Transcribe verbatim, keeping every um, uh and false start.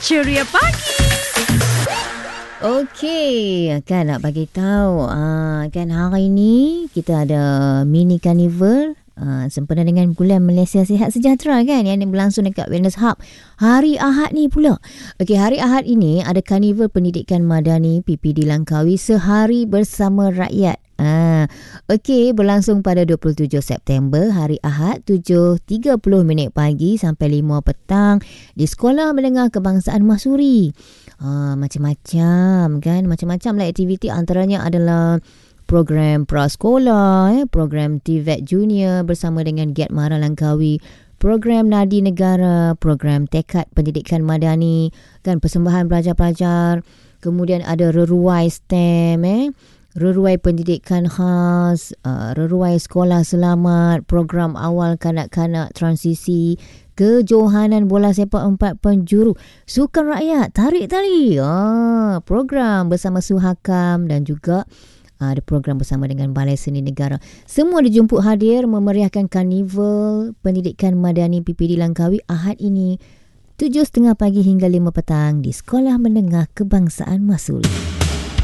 Ceria Pagi. Okey, kan nak bagi tahu uh, kan hari ni kita ada mini carnival uh, sempena dengan Bulan Malaysia Sihat Sejahtera kan yang berlangsung dekat Wellness Hub hari Ahad ni pula. Okey, hari Ahad ini ada Carnival Pendidikan Madani P P D Langkawi Sehari Bersama Rakyat. Ah, okey, berlangsung pada dua puluh tujuh September hari Ahad tujuh tiga puluh minit pagi sampai lima petang di Sekolah Menengah Kebangsaan Mahsuri. Ah, macam-macam kan, macam-macam lah aktiviti, antaranya adalah program prasekolah, eh, program T V E T Junior bersama dengan Giat Mara Langkawi, program Nadi Negara, program Tekad Pendidikan Madani, kan persembahan pelajar-pelajar, kemudian ada reruai STEM, eh reruai pendidikan khas, uh, reruai sekolah selamat, program awal kanak-kanak transisi, kejohanan bola sepak empat penjuru, sukan rakyat, tarik tali, ah, program bersama Suhakam dan juga uh, ada program bersama dengan Balai Seni Negara. Semua dijemput hadir memeriahkan Karnival Pendidikan Madani P P D Langkawi Ahad ini tujuh tiga puluh pagi hingga lima petang di Sekolah Menengah Kebangsaan Mahsuri.